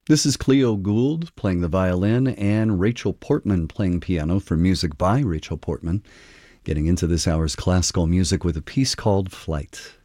This is Cleo Gould playing the violin and Rachel Portman playing piano for music by Rachel Portman. Getting into this hour's classical music with a piece called Flight.